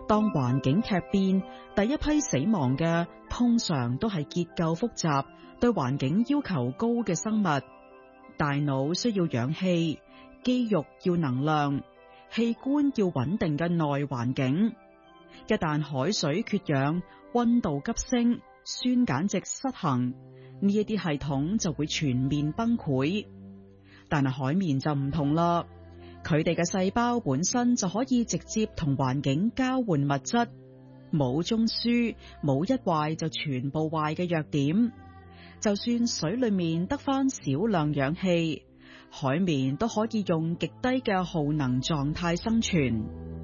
當環境劇變，第一批死亡嘅通常都係結構複雜、對環境要求高嘅生物。大腦需要氧氣，肌肉要能量，器官要穩定嘅內環境。一旦海水缺氧、溫度急升、酸鹼值失衡，呢一啲系統就會全面崩潰。但係海綿就唔同啦，佢哋嘅細胞本身就可以直接同環境交換物質，冇中樞，冇一壞就全部壞嘅弱點。就算水裏面得返少量氧氣，海綿都可以用極低嘅耗能狀態生存。